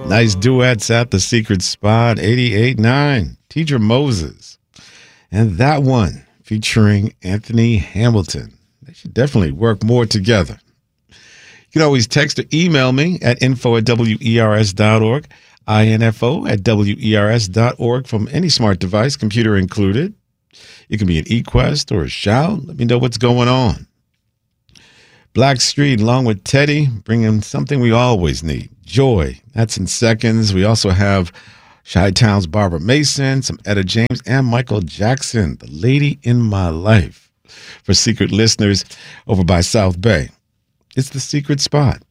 Nice duets at the Secret Spot, 88.9, Teacher Moses. And that one featuring Anthony Hamilton. They should definitely work more together. You can always text or email me at info@wers.org, info@wers.org from any smart device, computer included. It can be an eQuest or a shout. Let me know what's going on. Blackstreet, along with Teddy, bringing something we always need, joy. That's in seconds. We also have Chi-Town's Barbara Mason, some Etta James, and Michael Jackson, The Lady in My Life. For secret listeners over by South Bay, it's the Secret Spot.